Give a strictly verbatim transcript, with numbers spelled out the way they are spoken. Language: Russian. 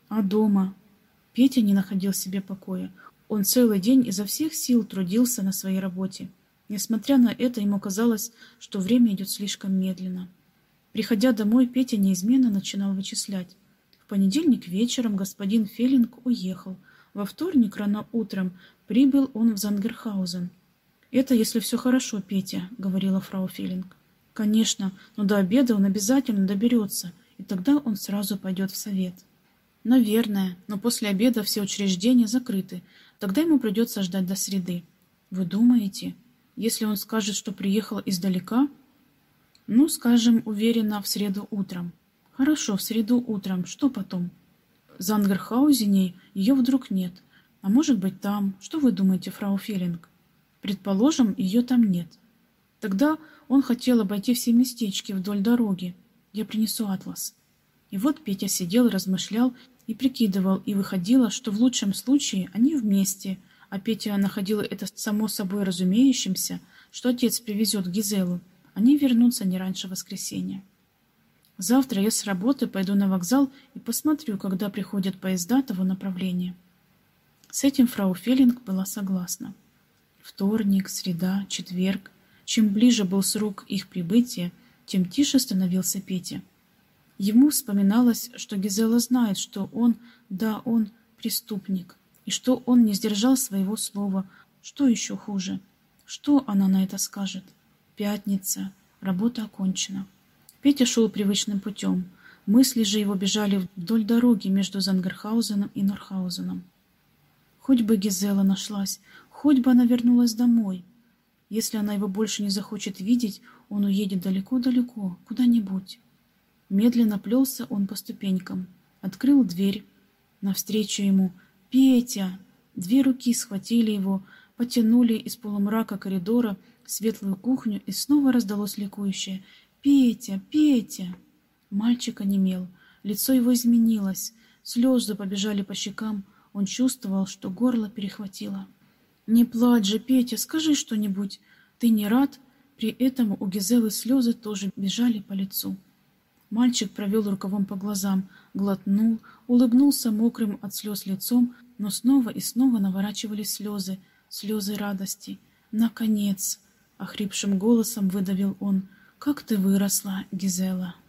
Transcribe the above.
А дома? Петя не находил себе покоя. Он целый день изо всех сил трудился на своей работе. Несмотря на это, ему казалось, что время идет слишком медленно. Приходя домой, Петя неизменно начинал вычислять. В понедельник вечером господин Феллинг уехал. Во вторник рано утром прибыл он в Зангерхаузен. «Это если все хорошо, Петя», — говорила фрау Феллинг. «Конечно, но до обеда он обязательно доберется, и тогда он сразу пойдет в совет». «Наверное, но после обеда все учреждения закрыты. Тогда ему придется ждать до среды». «Вы думаете, если он скажет, что приехал издалека?» «Ну, скажем, уверенно, в среду утром». «Хорошо, в среду утром. Что потом?» «В Зангерхаузене ее вдруг нет. А может быть там. Что вы думаете, фрау Феллинг?» «Предположим, ее там нет. Тогда он хотел обойти все местечки вдоль дороги. Я принесу атлас». И вот Петя сидел, размышлял и прикидывал, и выходило, что в лучшем случае они вместе, а Петя находила это само собой разумеющимся, что отец привезет Гизелу. Они вернутся не раньше воскресенья. «Завтра я с работы пойду на вокзал и посмотрю, когда приходят поезда того направления». С этим фрау Феллинг была согласна. Вторник, среда, четверг. Чем ближе был срок их прибытия, тем тише становился Петя. Ему вспоминалось, что Гизела знает, что он, да, он преступник, и что он не сдержал своего слова. Что еще хуже? Что она на это скажет? Пятница. Работа окончена. Петя шел привычным путем. Мысли же его бежали вдоль дороги между Зангерхаузеном и Норхаузеном. Хоть бы Гизела нашлась, хоть бы она вернулась домой. Если она его больше не захочет видеть, он уедет далеко-далеко, куда-нибудь. Медленно плелся он по ступенькам. Открыл дверь. Навстречу ему «Петя!». Две руки схватили его, потянули из полумрака коридора в светлую кухню, и снова раздалось ликующее «Петя! Петя!». Мальчик онемел. Лицо его изменилось. Слезы побежали по щекам. Он чувствовал, что горло перехватило. «Не плачь же, Петя, скажи что-нибудь. Ты не рад?» При этом у Гизелы слезы тоже бежали по лицу. Мальчик провел рукавом по глазам, глотнул, улыбнулся мокрым от слез лицом, но снова и снова наворачивались слезы, слезы радости. «Наконец!» — охрипшим голосом выдавил он. «Как ты выросла, Гизела!»